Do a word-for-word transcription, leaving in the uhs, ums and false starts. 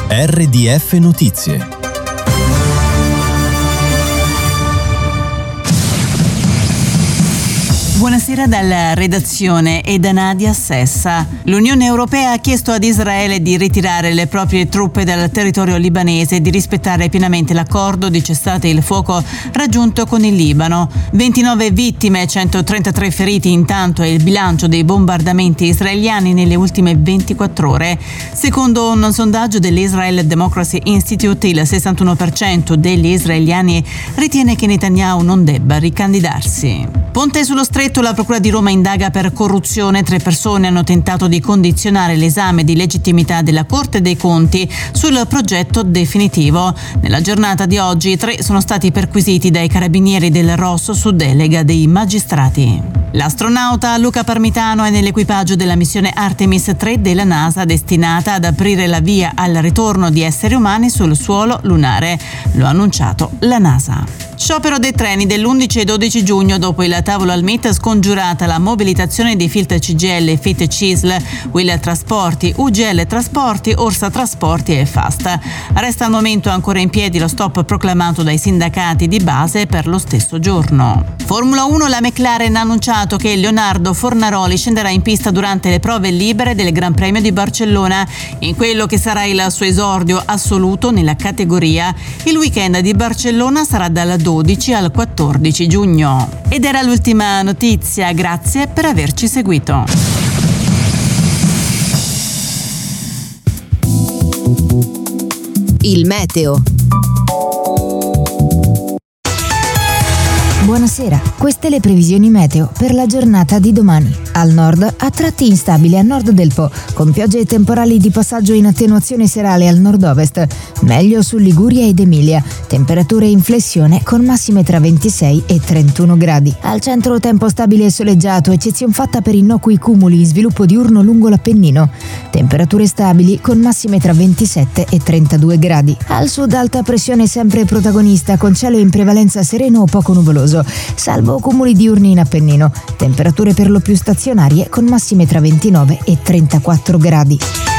R D F Notizie. Buonasera dalla redazione e da Nadia Sessa. L'Unione Europea ha chiesto ad Israele di ritirare le proprie truppe dal territorio libanese e di rispettare pienamente l'accordo di cessate il fuoco raggiunto con il Libano. ventinove vittime e centotrentatré feriti intanto è il bilancio dei bombardamenti israeliani nelle ultime ventiquattro ore. Secondo un sondaggio dell'Israel Democracy Institute, il sessantuno per cento degli israeliani ritiene che Netanyahu non debba ricandidarsi. Ponte sullo Stretto. La Procura di Roma indaga per corruzione. Tre persone hanno tentato di condizionare l'esame di legittimità della Corte dei Conti sul progetto definitivo. Nella giornata di oggi tre sono stati perquisiti dai carabinieri del Rosso su delega dei magistrati. L'astronauta Luca Parmitano è nell'equipaggio della missione Artemis tre della NASA, destinata ad aprire la via al ritorno di esseri umani sul suolo lunare. Lo ha annunciato la NASA. Sciopero dei treni dell'undici e dodici giugno. Dopo il tavolo al M I T, scongiurata la mobilitazione di Filt C G I L, Fit C I S L, Will Trasporti, U G L Trasporti, Orsa Trasporti e Fast. Resta al momento ancora in piedi lo stop proclamato dai sindacati di base per lo stesso giorno. Formula uno, la McLaren ha annunciato che Leonardo Fornaroli scenderà in pista durante le prove libere del Gran Premio di Barcellona, in quello che sarà il suo esordio assoluto nella categoria. Il weekend di Barcellona sarà dal dodici al quattordici giugno. Ed era l'ultima notizia, grazie per averci seguito. Il meteo. Buonasera, queste le previsioni meteo per la giornata di domani. Al nord, a tratti instabile a nord del Po, con piogge e temporali di passaggio in attenuazione serale al nord-ovest. Meglio su Liguria ed Emilia. Temperature in flessione con massime tra ventisei e trentuno gradi. Al centro tempo stabile e soleggiato, eccezion fatta per innocui cumuli in sviluppo diurno lungo l'Appennino. Temperature stabili con massime tra ventisette e trentadue gradi. Al sud alta pressione sempre protagonista, con cielo in prevalenza sereno o poco nuvoloso, salvo cumuli diurni in Appennino. Temperature per lo più stazionarie con massime tra ventinove e trentaquattro gradi.